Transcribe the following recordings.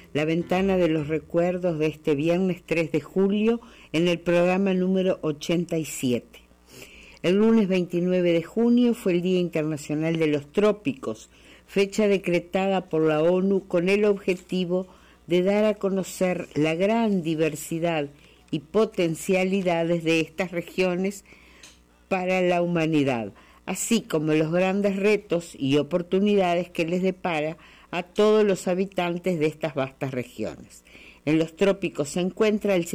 la ventana de los recuerdos de este viernes 3 de julio en el programa número 87. El lunes 29 de junio fue el Día Internacional de los Trópicos, fecha decretada por la ONU con el objetivo de dar a conocer la gran diversidad y potencialidades de estas regiones para la humanidad, así como los grandes retos y oportunidades que les depara a todos los habitantes de estas vastas regiones. En los trópicos se encuentra el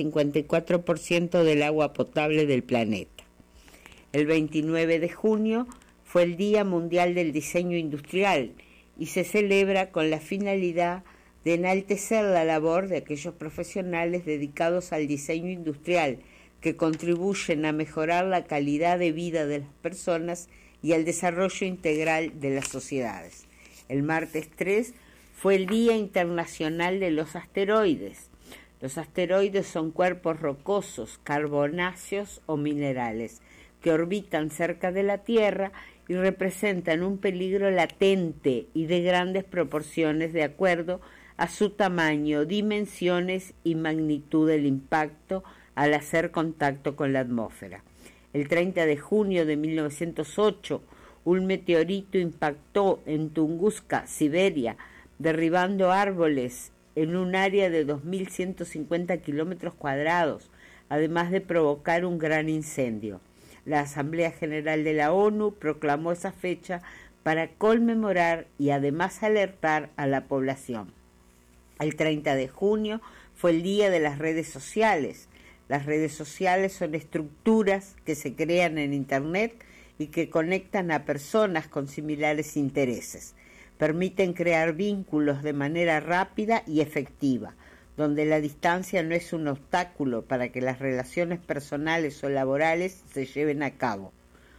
54% del agua potable del planeta. El 29 de junio fue el Día Mundial del Diseño Industrial y se celebra con la finalidad de enaltecer la labor de aquellos profesionales dedicados al diseño industrial que contribuyen a mejorar la calidad de vida de las personas y al desarrollo integral de las sociedades. El martes 3 fue el Día Internacional de los Asteroides. Los asteroides son cuerpos rocosos, carbonáceos o minerales que orbitan cerca de la Tierra y representan un peligro latente y de grandes proporciones de acuerdo a su tamaño, dimensiones y magnitud del impacto al hacer contacto con la atmósfera. El 30 de junio de 1908, un meteorito impactó en Tunguska, Siberia, derribando árboles en un área de 2.150 kilómetros cuadrados, además de provocar un gran incendio. La Asamblea General de la ONU proclamó esa fecha para conmemorar y además alertar a la población. El 30 de junio fue el Día de las Redes Sociales. Las redes sociales son estructuras que se crean en Internet y que conectan a personas con similares intereses. Permiten crear vínculos de manera rápida y efectiva, donde la distancia no es un obstáculo para que las relaciones personales o laborales se lleven a cabo.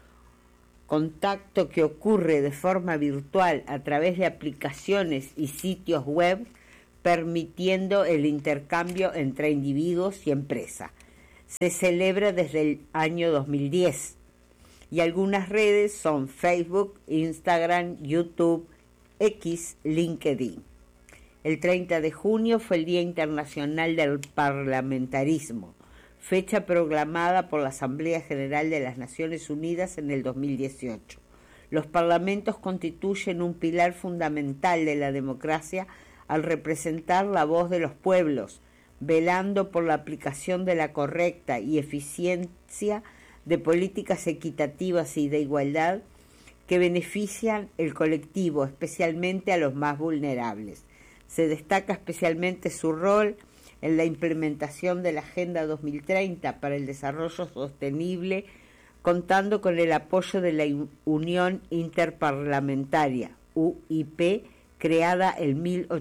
Contacto que ocurre de forma virtual a través de aplicaciones y sitios web, permitiendo el intercambio entre individuos y empresas. Se celebra desde el año 2010 y algunas redes son Facebook, Instagram, YouTube, X, LinkedIn. El 30 de junio fue el Día Internacional del Parlamentarismo, fecha proclamada por la Asamblea General de las Naciones Unidas en el 2018. Los parlamentos constituyen un pilar fundamental de la democracia al representar la voz de los pueblos, velando por la aplicación de la correcta y eficiencia de políticas equitativas y de igualdad que benefician el colectivo, especialmente a los más vulnerables. Se destaca especialmente su rol en la implementación de la Agenda 2030 para el Desarrollo Sostenible, contando con el apoyo de la Unión Interparlamentaria, UIP, creada en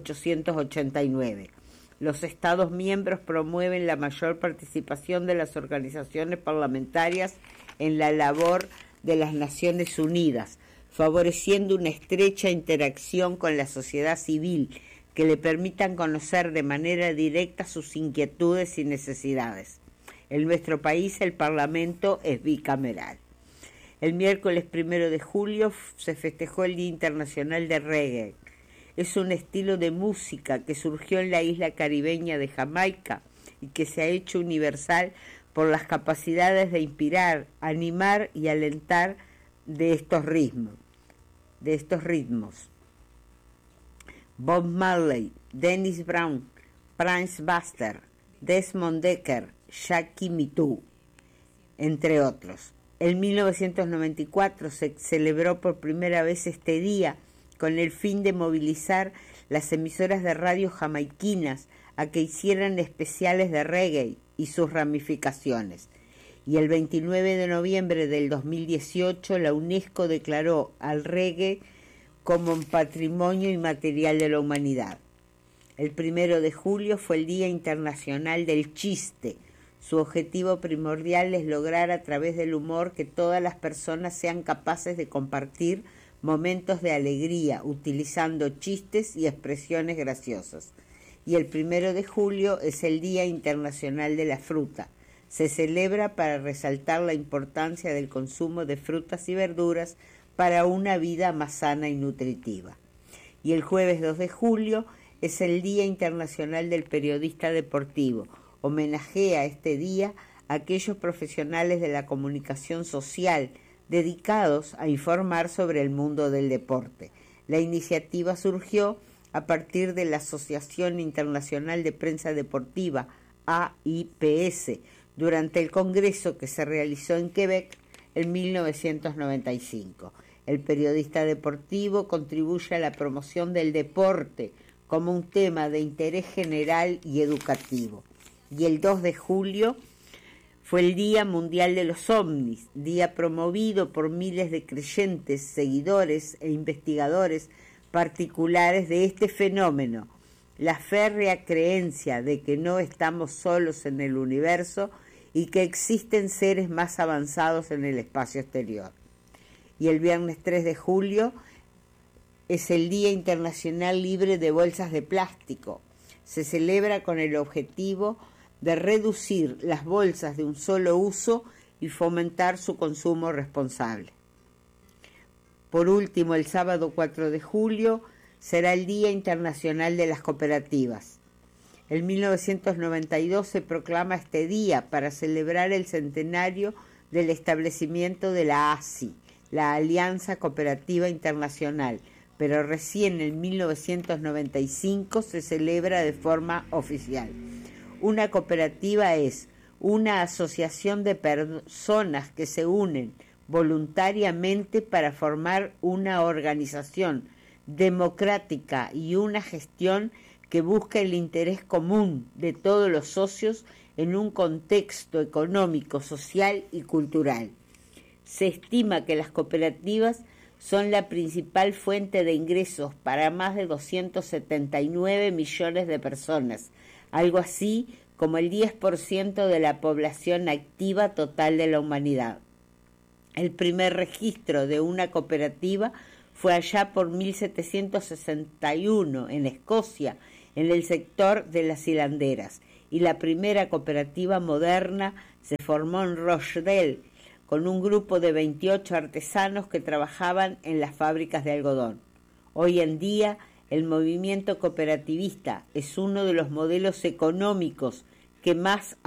1889. Los Estados miembros promueven la mayor participación de las organizaciones parlamentarias en la labor de las Naciones Unidas, favoreciendo una estrecha interacción con la sociedad civil que le permitan conocer de manera directa sus inquietudes y necesidades. En nuestro país el Parlamento es bicameral. El miércoles 1 de julio se festejó el Día Internacional de Reggae. Es un estilo de música que surgió en la isla caribeña de Jamaica y que se ha hecho universal por las capacidades de inspirar, animar y alentar de estos ritmos. Bob Marley, Dennis Brown, Prince Buster, Desmond Dekker, Jackie Mittoo, entre otros. En 1994 se celebró por primera vez este día con el fin de movilizar las emisoras de radio jamaiquinas a que hicieran especiales de reggae y sus ramificaciones. Y el 29 de noviembre del 2018 la UNESCO declaró al reggae como un patrimonio inmaterial de la humanidad. El 1 de julio fue el Día Internacional del Chiste. Su objetivo primordial es lograr a través del humor que todas las personas sean capaces de compartir momentos de alegría, utilizando chistes y expresiones graciosas. Y el 1 de julio es el Día Internacional de la Fruta. Se celebra para resaltar la importancia del consumo de frutas y verduras para una vida más sana y nutritiva. Y el jueves 2 de julio es el Día Internacional del Periodista Deportivo. Homenajea este día a aquellos profesionales de la comunicación social dedicados a informar sobre el mundo del deporte. La iniciativa surgió a partir de la Asociación Internacional de Prensa Deportiva, AIPS, durante el congreso que se realizó en Quebec en 1995. El periodista deportivo contribuye a la promoción del deporte como un tema de interés general y educativo. Y el 2 de julio fue el Día Mundial de los OVNIs, día promovido por miles de creyentes, seguidores e investigadores particulares de este fenómeno. La férrea creencia de que no estamos solos en el universo y que existen seres más avanzados en el espacio exterior. Y el viernes 3 de julio es el Día Internacional Libre de Bolsas de Plástico. Se celebra con el objetivo de reducir las bolsas de un solo uso y fomentar su consumo responsable. Por último, el sábado 4 de julio será el Día Internacional de las Cooperativas. En 1992 se proclama este día para celebrar el centenario del establecimiento de la ACI, la Alianza Cooperativa Internacional, pero recién en 1995 se celebra de forma oficial. Una cooperativa es una asociación de personas que se unen voluntariamente para formar una organización democrática y una gestión que busca el interés común de todos los socios en un contexto económico, social y cultural. Se estima que las cooperativas son la principal fuente de ingresos para más de 279 millones de personas, algo así como el 10% de la población activa total de la humanidad. El primer registro de una cooperativa fue allá por 1761 en Escocia, en el sector de las hilanderas, y la primera cooperativa moderna se formó en Rochdale, con un grupo de 28 artesanos que trabajaban en las fábricas de algodón. Hoy en día, el movimiento cooperativista es uno de los modelos económicos que más